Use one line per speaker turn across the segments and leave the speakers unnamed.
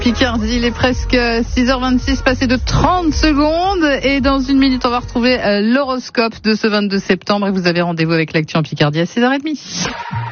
Picardie, il est presque 6h26, passé de 30 secondes. Et dans une minute, on va retrouver l'horoscope de ce 22 septembre. Et vous avez rendez-vous avec l'actu en Picardie à 6h30.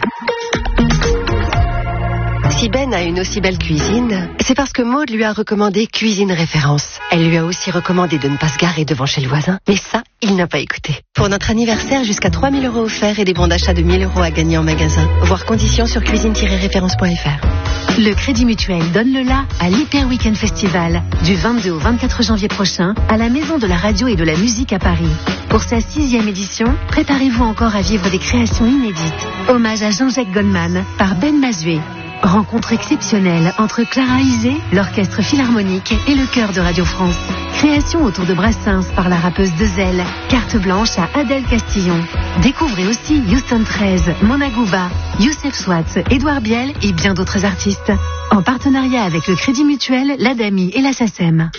Si Ben a une aussi belle cuisine, c'est parce que Maud lui a recommandé Cuisine Référence. Elle lui a aussi recommandé de ne pas se garer devant chez le voisin. Mais ça, il n'a pas écouté. Pour notre anniversaire, jusqu'à 3 000 € offerts et des bons d'achat de 1 000 € à gagner en magasin. Voir conditions sur cuisine-référence.fr.
Le Crédit Mutuel donne le la à l'Hyper Weekend Festival du 22 au 24 janvier prochain à la Maison de la Radio et de la Musique à Paris. Pour sa 6e édition, préparez-vous encore à vivre des créations inédites. Hommage à Jean-Jacques Goldman par Ben Mazué. Rencontre exceptionnelle entre Clara Isé, l'Orchestre Philharmonique et le Chœur de Radio France. Création autour de Brassens par la rappeuse Dezel. Carte blanche à Adèle Castillon. Découvrez aussi Houston 13, Mona Gouba, Youssef Swat, Édouard Biel et bien d'autres artistes. En partenariat avec le Crédit Mutuel, l'ADAMI et la SACEM.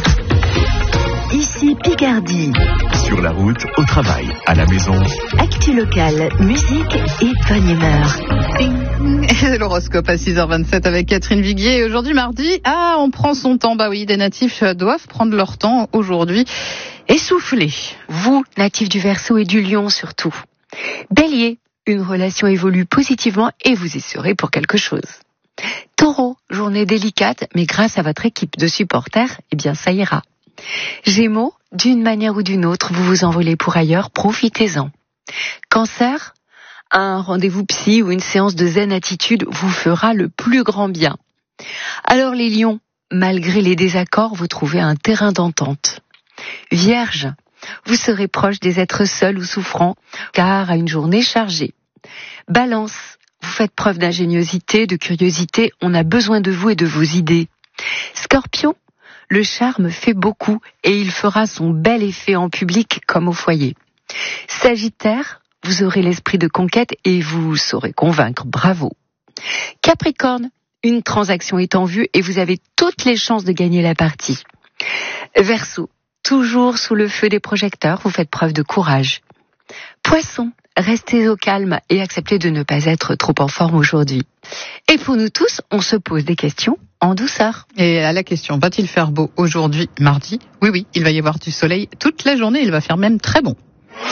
Ici Picardie.
Sur la route, au travail, à la maison.
Actu locale, musique et bonne humeur.
Et l'horoscope à 6h27 avec Catherine Viguier. Et aujourd'hui, mardi, on prend son temps. Bah oui, des natifs doivent prendre leur temps aujourd'hui et souffler.
Vous, natifs du Verseau et du Lion surtout. Bélier, une relation évolue positivement et vous y serez pour quelque chose. Taureau, journée délicate, mais grâce à votre équipe de supporters, ça ira. Gémeaux, d'une manière ou d'une autre, vous vous envolez pour ailleurs, profitez-en. Cancer, un rendez-vous psy ou une séance de zen attitude vous fera le plus grand bien. Alors les lions, malgré les désaccords, vous trouvez un terrain d'entente. Vierge, vous serez proche des êtres seuls ou souffrants, car à une journée chargée. Balance, vous faites preuve d'ingéniosité, de curiosité, on a besoin de vous et de vos idées. Scorpion, le charme fait beaucoup et il fera son bel effet en public comme au foyer. Sagittaire, vous aurez l'esprit de conquête et vous saurez convaincre, bravo. Capricorne, une transaction est en vue et vous avez toutes les chances de gagner la partie. Verseau, toujours sous le feu des projecteurs, vous faites preuve de courage. Poisson, restez au calme et acceptez de ne pas être trop en forme aujourd'hui. Et pour nous tous, on se pose des questions en douceur.
Et à la question, va-t-il faire beau aujourd'hui, mardi ? Oui, il va y avoir du soleil toute la journée, il va faire même très bon.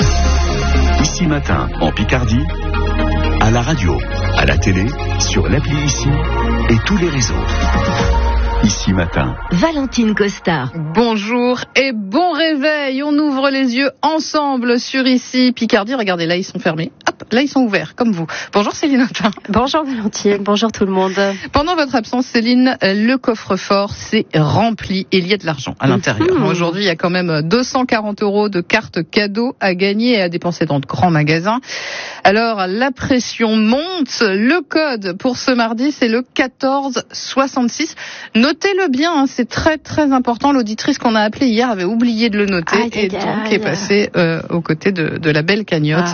Ici Matin, en Picardie, à la radio, à la télé, sur l'appli Ici et tous les réseaux. Ici Matin.
Valentine Costa.
Bonjour et bon réveil. On ouvre les yeux ensemble sur Ici Picardie. Regardez, là ils sont fermés. Hop, là ils sont ouverts, comme vous. Bonjour Céline Autain.
Bonjour Valentine, bonjour tout le monde.
Pendant votre absence, Céline, le coffre-fort s'est rempli et il y a de l'argent à l'intérieur. Aujourd'hui, il y a quand même 240 € de cartes cadeaux à gagner et à dépenser dans de grands magasins. Alors, la pression monte. Le code pour ce mardi, c'est le 1466. Notez-le bien, c'est très très important. L'auditrice qu'on a appelée hier avait oublié de le noter et donc est passée aux côtés de la belle cagnotte.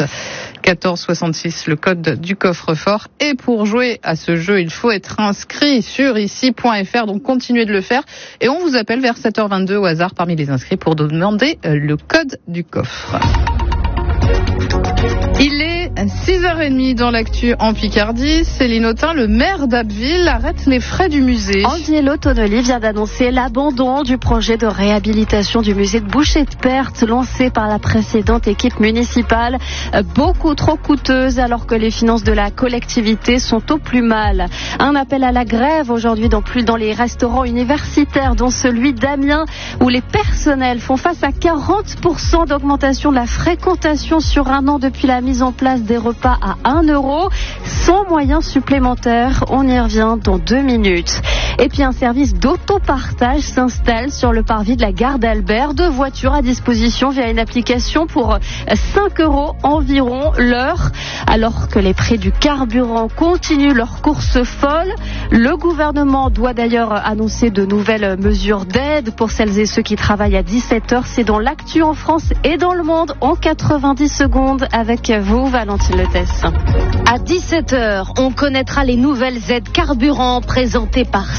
1466, le code du coffre-fort. Et pour jouer à ce jeu, il faut être inscrit sur ici.fr. Donc continuez de le faire. Et on vous appelle vers 7h22 au hasard parmi les inscrits pour demander le code du coffre. Il est 6h30 dans l'actu en Picardie. Céline Autain, le maire d'Abbeville, arrête les frais du musée.
Angelo Tonelli vient d'annoncer l'abandon du projet de réhabilitation du musée de Boucher-de-Perthes lancé par la précédente équipe municipale. Beaucoup trop coûteuse alors que les finances de la collectivité sont au plus mal. Un appel à la grève aujourd'hui dans les restaurants universitaires, dont celui d'Amiens, où les personnels font face à 40% d'augmentation de la fréquentation sur un an depuis la mise en place des repas à 1 €, sans moyens supplémentaires. On y revient dans 2 minutes. Et puis un service d'autopartage s'installe sur le parvis de la gare d'Albert. 2 voitures à disposition via une application pour 5 € environ l'heure. Alors que les prix du carburant continuent leur course folle, le gouvernement doit d'ailleurs annoncer de nouvelles mesures d'aide pour celles et ceux qui travaillent à 17h. C'est dans l'actu en France et dans le monde en 90 secondes avec vous, Valentine Letès.
À 17h, on connaîtra les nouvelles aides carburant présentées par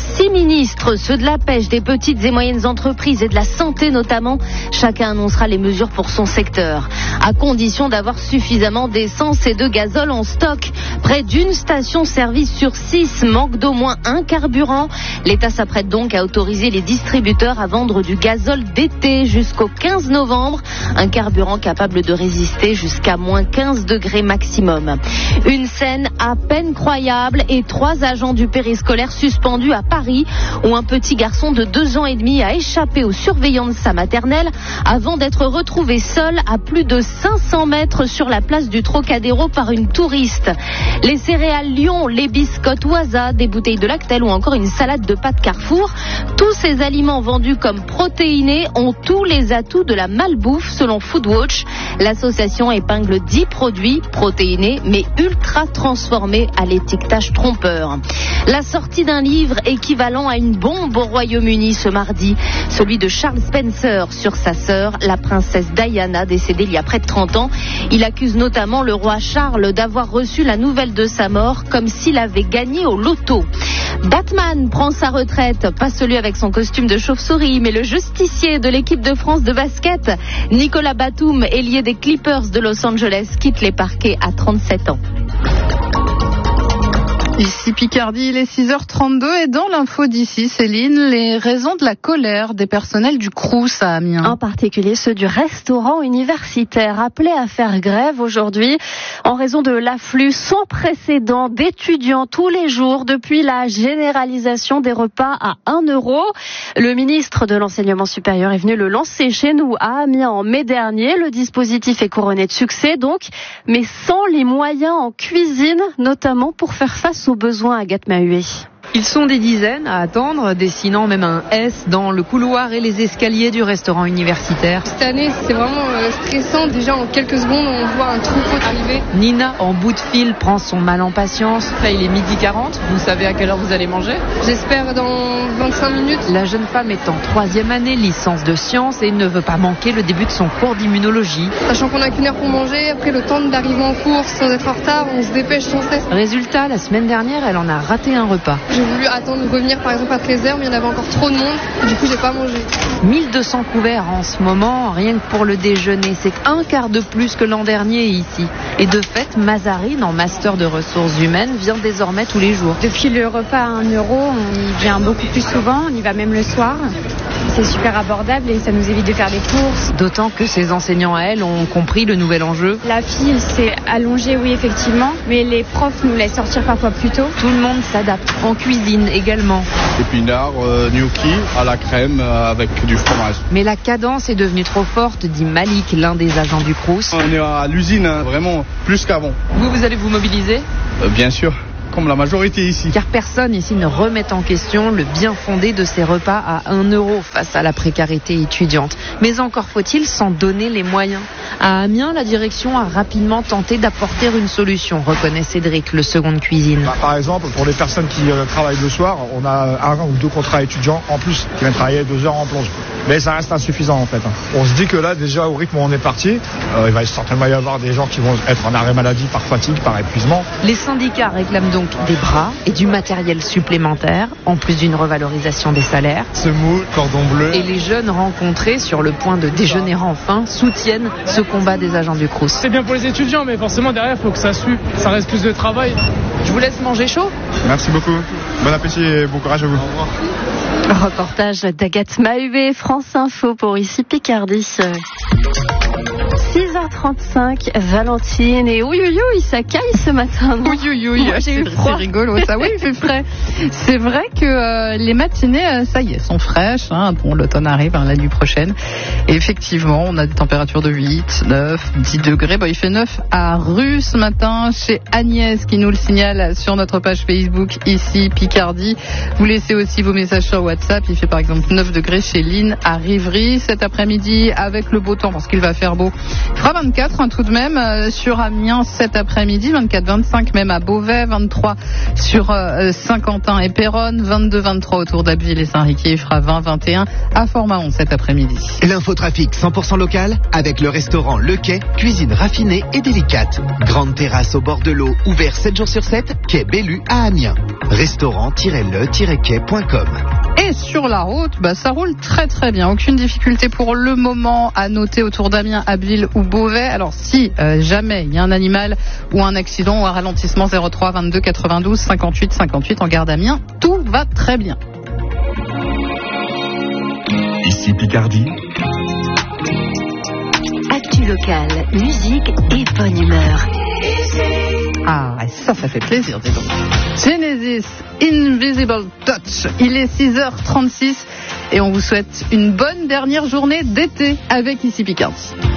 6 ministres, ceux de la pêche, des petites et moyennes entreprises et de la santé notamment. Chacun annoncera les mesures pour son secteur, à condition d'avoir suffisamment d'essence et de gazole en stock. Près d'une station-service sur 6 manque d'au moins un carburant. L'État s'apprête donc à autoriser les distributeurs à vendre du gazole d'été jusqu'au 15 novembre. Un carburant capable de résister jusqu'à moins 15 degrés maximum. Une scène à peine croyable et 3 agents du périscolaire suspendus à Paris, où un petit garçon de 2 ans et demi a échappé aux surveillants de sa maternelle avant d'être retrouvé seul à plus de 500 mètres sur la place du Trocadéro par une touriste. Les céréales Lion, les biscottes Oisa, des bouteilles de Lactel ou encore une salade de pâtes Carrefour, tous ces aliments vendus comme protéinés ont tous les atouts de la malbouffe selon Foodwatch. L'association épingle 10 produits protéinés mais ultra transformés à l'étiquetage trompeur. La sortie d'un livre équivalent à une bombe au Royaume-Uni ce mardi, celui de Charles Spencer sur sa sœur, la princesse Diana, décédée il y a près de 30 ans. Il accuse notamment le roi Charles d'avoir reçu la nouvelle de sa mort comme s'il avait gagné au loto. Batman prend sa retraite, pas celui avec son costume de chauve-souris, mais le justicier de l'équipe de France de basket. Nicolas Batum, ailier des Clippers de Los Angeles, quitte les parquets à 37 ans.
Ici Picardie, il est 6h32 et dans l'info d'ici, Céline, les raisons de la colère des personnels du Crous à Amiens.
En particulier ceux du restaurant universitaire appelés à faire grève aujourd'hui en raison de l'afflux sans précédent d'étudiants tous les jours depuis la généralisation des repas à 1 euro. Le ministre de l'Enseignement supérieur est venu le lancer chez nous à Amiens en mai dernier. Le dispositif est couronné de succès donc, mais sans les moyens en cuisine, notamment pour faire face aux besoins, Agathe Mahuet.
Ils sont des dizaines à attendre, dessinant même un S dans le couloir et les escaliers du restaurant universitaire.
Cette année, c'est vraiment stressant. Déjà, en quelques secondes, on voit un troupeau arriver.
Nina, en bout de fil, prend son mal en patience. Là, il est 12h40. Vous savez à quelle heure vous allez manger ?
J'espère dans 25 minutes.
La jeune femme est en 3e année, licence de sciences, et ne veut pas manquer le début de son cours d'immunologie.
Sachant qu'on n'a qu'une heure pour manger, après le temps d'arriver en cours sans être en retard, on se dépêche sans cesse.
Résultat, la semaine dernière, elle en a raté un repas.
J'ai voulu attendre de revenir par exemple à 13h, mais il y en avait encore trop de monde. Et du coup, j'ai pas mangé.
1200 couverts en ce moment, rien que pour le déjeuner. C'est un quart de plus que l'an dernier ici. Et de fait, Mazarine, en master de ressources humaines, vient désormais tous les jours.
Depuis le repas à 1 euro, on y vient beaucoup plus souvent, on y va même le soir. C'est super abordable et ça nous évite de faire des courses.
D'autant que ces enseignants à elle ont compris le nouvel enjeu.
La file s'est allongée, oui, effectivement, mais les profs nous laissent sortir parfois plus tôt.
Tout le monde s'adapte. En cuisine également.
Épinards, gnocchi à la crème avec du fromage.
Mais la cadence est devenue trop forte, dit Malik, l'un des agents du Crous.
On est à l'usine, vraiment plus qu'avant.
Vous allez vous mobiliser ?
Bien sûr. Comme la majorité ici.
Car personne ici ne remet en question le bien fondé de ces repas à 1 euro face à la précarité étudiante. Mais encore faut-il s'en donner les moyens. À Amiens, la direction a rapidement tenté d'apporter une solution, reconnaît Cédric, le second de cuisine.
Par exemple, pour les personnes qui travaillent le soir, on a 1 ou 2 contrats étudiants en plus qui viennent travailler 2 heures en plonge. Mais ça reste insuffisant en fait. On se dit que là, déjà au rythme où on est parti, il va certainement y avoir des gens qui vont être en arrêt maladie par fatigue, par épuisement.
Les syndicats réclament donc des bras et du matériel supplémentaire, en plus d'une revalorisation des salaires.
Semoule, cordon bleu.
Et les jeunes rencontrés sur le point de déjeuner enfin soutiennent ce combat des agents du Crous.
C'est bien pour les étudiants, mais forcément derrière, il faut que ça suive. Ça reste plus de travail.
Je vous laisse manger chaud.
Merci beaucoup. Bon appétit et bon courage à vous. Au revoir.
Reportage d'Agathe Mahuet, France Info pour ici Picardie. 6h35, Valentine et ouïouïouï, ça caille ce matin.
Ouïouïouï, c'est rigolo ça. Oui, il fait frais. C'est vrai que les matinées, ça y est, sont fraîches. Bon, l'automne arrive la nuit prochaine. Et effectivement, on a des températures de 8, 9, 10 degrés. Bon, il fait 9 à Rue ce matin chez Agnès qui nous le signale sur notre page Facebook ici Picardie. Vous laissez aussi vos messages sur WhatsApp. Il fait par exemple 9 degrés chez Lynn à Rivry cet après-midi avec le beau temps parce qu'il va faire beau. Il fera 24 24 tout de même sur Amiens cet après-midi, 24-25 même à Beauvais, 23 sur Saint-Quentin et Péronne, 22-23 autour d'Abbeville et Saint-Riquier, il fera 20-21 à Fort-Mahon cet après-midi.
L'infotrafic 100% local avec le restaurant Le Quai, cuisine raffinée et délicate. Grande terrasse au bord de l'eau, ouvert 7 jours sur 7, quai Bellu à Amiens. Restaurant-le-quai.com.
Et sur la route, ça roule très très bien. Aucune difficulté pour le moment à noter autour d'Amiens, Abbeville ou Beauvais. Alors si jamais il y a un animal ou un accident ou un ralentissement, 03 22 92 58 58 en gare d'Amiens, tout va très bien.
Ici Picardie.
Actu locale, musique et bonne humeur.
Ah, ça fait plaisir, dis donc. Genesis, Invisible Touch. Il est 6h36 et on vous souhaite une bonne dernière journée d'été avec Ici Picardie.